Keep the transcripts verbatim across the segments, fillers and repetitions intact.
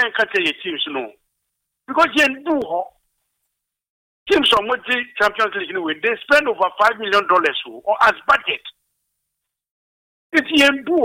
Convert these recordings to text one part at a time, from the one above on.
men catch your teams no. Because you do teams on multi Champions League anyway, they spend over five million dollars or as budget. It's you do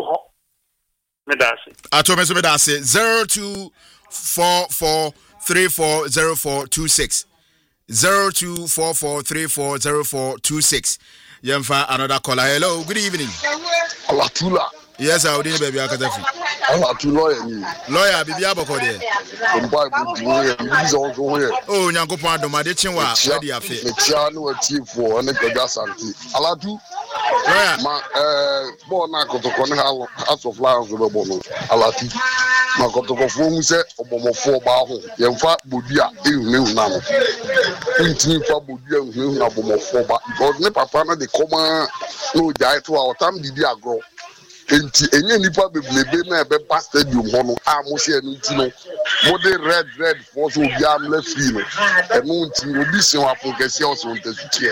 Medasi. Atomeso Medasi zero two four four three four zero four two six. Zero two four four three four zero four two six. Yemfa another caller. Hello, good evening. Alatula. Yes, I would baby Akazafi. Alatu lawyer. Lawyer, Bibi Aboko there. The Bible is also here. Oh, Nyanko Pando, my Chinwa, ready affair. The Chiano chief for and the Gasanti. Alatu. Lawyer, my uh, born Nako to Cornell House of Lions of the Bono. Alati. Makoto Fomu said, Obomo four baho. Yemfa Budia, you knew none. Intimate Budia, you knew Nabomo four baho. Because Nepapana, the Coma, no diet to our time, did you grow? Enti enye nipa beblebe na ebe pa stadium hono a mo se enu ti no mo de red red for so bia am le free no enu nti obi se wa fo kese o so ntesutie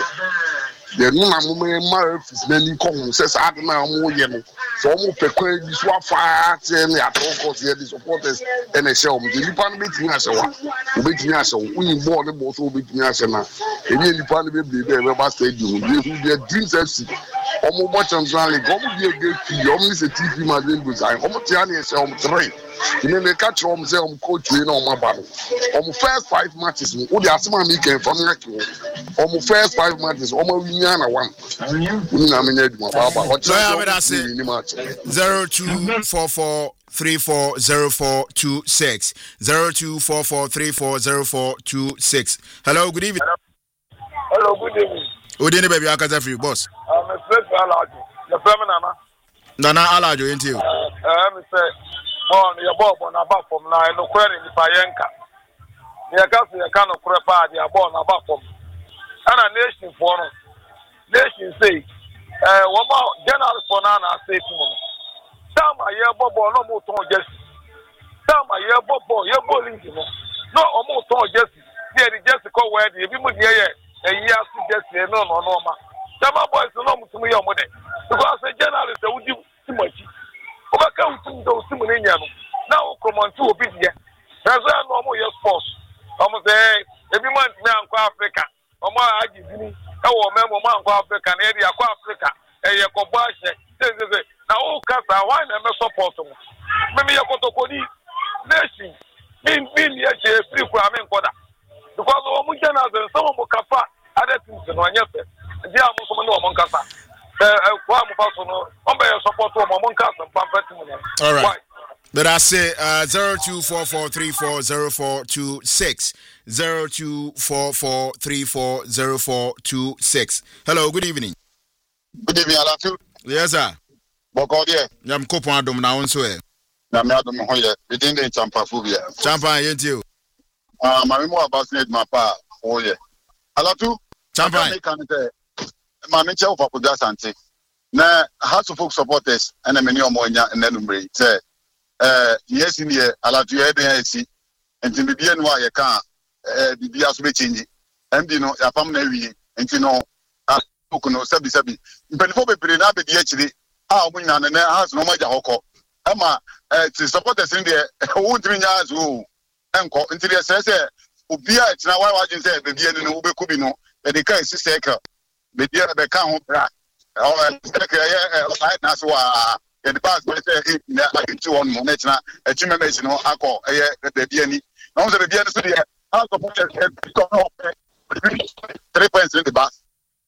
de no na mo me ma office na ni ko hu se sa de na mo ye no so mo pekwan bi so afa te na atoko se the supporters ene she o mo nipa no betini ase wa obetini ase wo uni ball ne bo so obetini ase na enye nipa no beblebe ebe pa stadium de dreams F C omo bo Champions League omo bi ege fi omo ni se T V magazine go sign omo ti ani se omo three you me catch omo say omo coach we na omo ba omo first five matches ni o de asema mi ken from like omo first five matches omo winya na one ni na me na eduma ba ba o try ni match zero two four four three four zero four two six zero two four four three four zero four two six. Hello, good evening. Hello, good evening. Odini baby Akazafi boss. I'm a straight Alajo. The feminine. Nana Alajo into you. Uh, say, bon, your bob on a back from now, no query in Payenka. The Acasi, a kind of crepa, they are born about from. And a nation for nation say, uh, one more general for Nana say to me. Some a year bob or no more ton Jesse. Some a year bob or your bowling. No more ton Jesse. Yeah, the Jesse call where the people here. A year to just say no, no, no, ma. Some boys no to me your money. Because a journalist would do too much. Overcome to those two million. Now come on to a bit here. That's why no more your sports. I'm say every month me and Africa. Or my Argentina. Our member man Africa and area Africa. A Yakobash. Now all Casa, why never support them? Maybe a Kotokodi nation. Mean, mean, yes, free for a man. Because of Mujana and some of Kafa. Other things in one year, they are most of them among us. One person, one by support to among us and Pampet. All right. But I say uh, zero two four four three four zero four two six zero two four four three four zero four two six. Hello, good evening. Good evening, Alatu. Yes, sir. Bokodie. Yam Kopo Adom na onso e. Na me Adom ho ye. Within the Champa phobia. Champa yenti o. Ah, mami mo about net mapa ho ye. Alatu. Champion. Mami che ofa kuja sante. Na House of Folk supporters and many omonya and number say eh yes in here Alatu ye den esi. Enti bibia no ye kan eh bibia so be change. M D no ya pam na wi enti no book no sabi sabi. Mpenifo bebre na be di akire a omunya na na House no maja hokọ. Ama eh supporters in there won timi nya azu enko enti le say say obi a tina why wajin say bibia no wo be kubi no the guy is circle. The dear the count, or circle, that's why the past by say like two on Monetna, a chimation or alcohol, the D N E. No, the D N E, how to three points in the bus.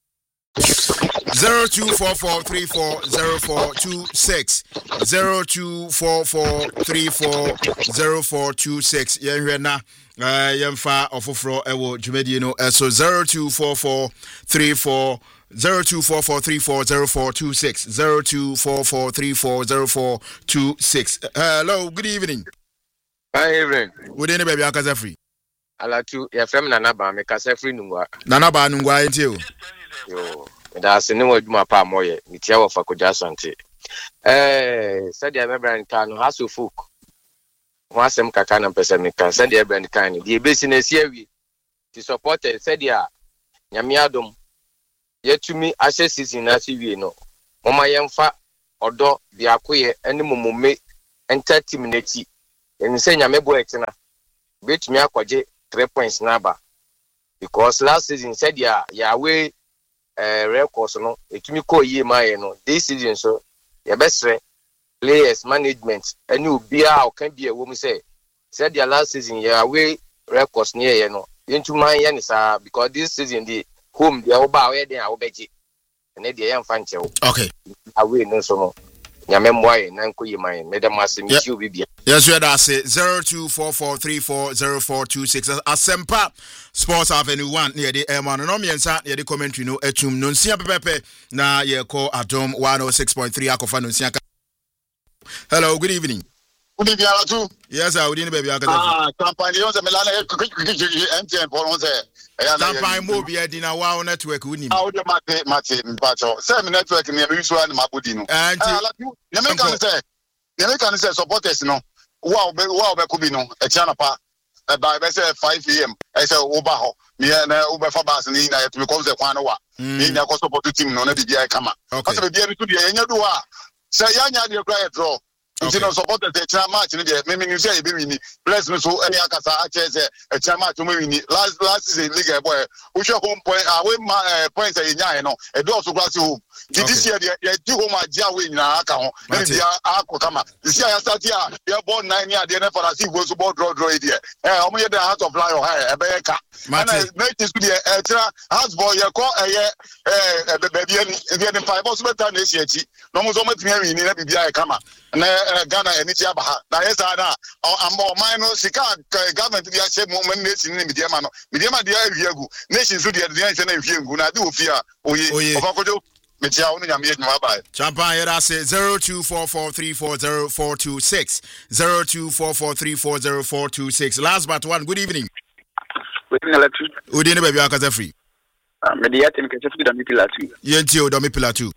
Zero two four four three four zero four two six zero two four four three four zero four two six. Yenna. Uh, Yemfa ofofro ewo Jumedi no so zero two four four three four zero two four four three four zero four two six zero two four four three four zero four two six. Hello, good evening. Hi, evening. Good evening, baby. Akaza free. Alatu, ya frem Nana ba me kasa free nungwa. Nana ba nungwa enti o. Yo, da se ne waduma pa moye, mitia wo fa koja sante. Eh, said ya member kan House of Folk. Wasem kaka na pesa meka said ya brand kan the business here we the supporter said ya nyame adom yetumi ahye season na tv no mama yemfa odo bi akoye ene momomme enter team nati and say Yamebo Etina, beat me akwaje three points naba. Because last season said ya Yahweh uh records no it me call ye my no this season so your best players management and you be out can be a woman say said your last season Yahweh records near you know into my yanisa because this season the home the oba where they are obeji and they young fancy okay away no so no Yamemboy nanko ye my madam as me you be yes we are say zero two four four three four zero four two six Asempa Sports Avenue one near the Airman no miensa near the commentary no etum no nsia pepepe na ye call Adom one oh six point three akofa no nsia. Hello, good evening. Good evening too. Yes sir, we didn't baby akata. Ah, campaign on the Milana M T N for on say. Campaign mo bi e na wa network unim. Ah, o de mate mate mpacho. Say me network me use one mabudi no. Eh, you make can say. You make can say supporters no. Wow, wow be kubi no. E tia na pa. E ba be say five a m. E say oba ho. Me na oba fa bas ni na yet me come say kwan no wa. Ni na ko support team no na bibia kama. Because be bia ni to de enya do a. Say yanya de cry draw. You know, support the China match in the maybe you say, baby, bless me so any Akasa, a China match to me last last season, League boy, which your home point, away my points in Yano, a door to glass home. Did this year, the two home at Jawi in Akao, maybe Akokama. This year, I start here, you're born nine years, the N F L, I see was about draw draw idea. I'm here the heart of lion, a beca. And I make this to the house boy, you call a baby, and the five also better this year. No more so much me in the B I come. Na Ghana enitia baha na yesa na ambo man no sika government dia che moment nation ni media ma no media ma dia awiagu nation so dia dia che na awiagu na de ofia oye ofakojo metia wonu nyame edwuma ba champan yera say zero two four four three four zero four two six zero two four four three four zero four two six. Last but one, good evening. Good evening Latu. Udi ne baby akaza free ah media tem ke chefu da mi pilatu yenti o da mi pilatu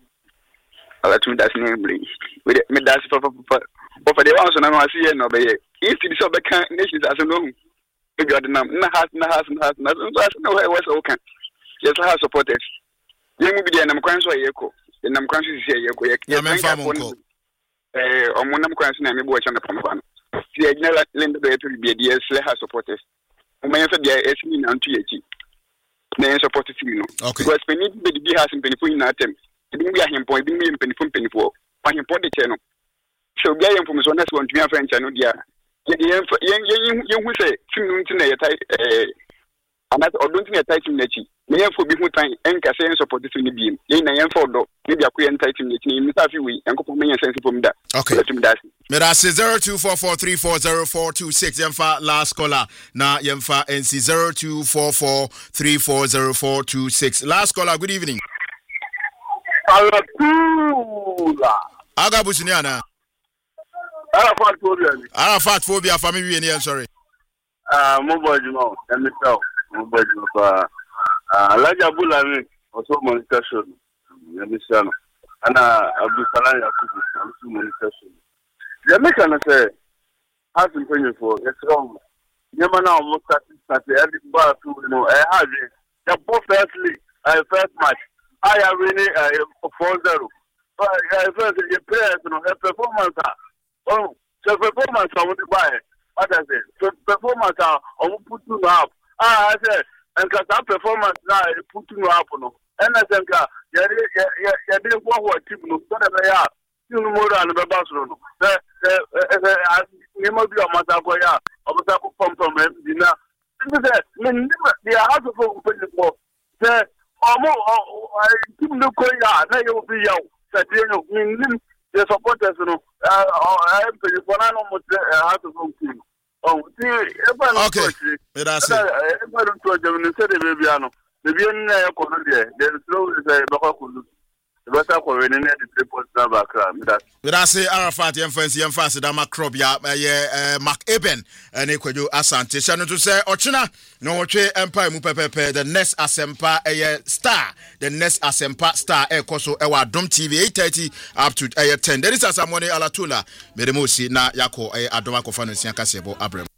Latu das name with me that's for for for the ones na see no be if the so be can nations as no e god na na has na has na has na so as no was okay yes I have supporters you mu bi dey na mkwan so yeko na mkwan so see yeko ye eh omo na mkwan so na me bo cha na pamba no see e na lend be to be dey yes have supporters o man fa dey esini na ntu yeki na supporters you know because we need be be has in penifo in atem ebi mu ya hempo ebi mu penifo penifo pa hempo de che no so bia yem from so na so ntumi afan cha no dia yen yen yen yen hu say tim no nti na yeta eh anat odon ti na yeta tim na chi me yen fo bi hu tan enka say support ti ni biem yen na yen fo do ni bia ko yen tai tim na chi ni sa fi wi enko me yen sense fo da okay me da say zero two four four three four zero four two six yemfa last caller na yemfa N C zero two four four three four zero four two six. Last caller, good evening. Alatula Agabusi ni ana Arafat phobia ni Arafat phobia family ni sorry ah mo boju no emi so mo boju pa ah Alhaji Abulami also monitor show emi so no ana Abdul Salam Yakubu also monitor show the make an say has been going for it's wrong nyama na almost start every bar to you know I have the both firstly I first match I am really uh, four zero. But I first the players, you know, performance. Oh, so performance I want to buy. What I say? So performance I want put you up. Ah, I said, and because that performance now put you up, no. And I think, yeah, yeah, yeah, yeah, they want what team no. So they are. You know more than the Barcelona. The the uh, you must be a Masakoya. I was up from from them. You know, they are hard to focus on. The Omo, I keep no going out. Now you will be out. That you know, the supporters, you know, I am the one I almost have to go to. Oh, see, if I don't touch it, if I don't touch them, instead of Babiano, the Vienna Columbia, then slowly say, Baku. The better for winning the triple number crime. But I say Arafat and Fancy and Fancy Dama Crop, ya, Mark Eben, and Equado Asante. Shannon to say, Ochina, no che Empire Mupepe, the next Asempa a star, the next Asempa star, a Koso, Ewa Dom T V, eight thirty up to ten. There is a Samone Alatula, Medemosi, na Yako, a Adomako Fanus Yankasebo Abrem.